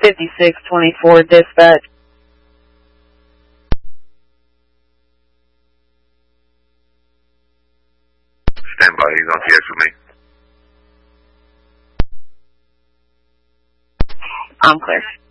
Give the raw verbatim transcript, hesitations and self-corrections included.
fifty-six twenty-four, dispatch. Stand by, he's on T X with me. I'm clear.